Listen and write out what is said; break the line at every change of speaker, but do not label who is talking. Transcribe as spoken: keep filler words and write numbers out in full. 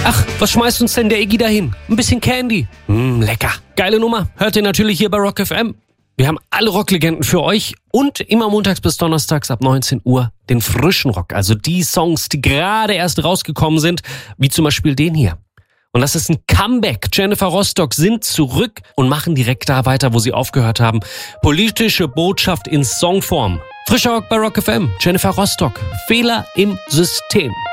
Ach, was schmeißt uns denn der Iggy dahin? Ein bisschen Candy. Mm, lecker. Geile Nummer. Hört ihr natürlich hier bei Rock F M. Wir haben alle Rocklegenden für euch und immer montags bis donnerstags ab neunzehn Uhr den frischen Rock. Also die Songs, die gerade erst rausgekommen sind, wie zum Beispiel den hier. Und das ist ein Comeback. Jennifer Rostock sind zurück und machen direkt da weiter, wo sie aufgehört haben. Politische Botschaft in Songform. Frischer Rock bei Rock F M. Jennifer Rostock. Fehler im System.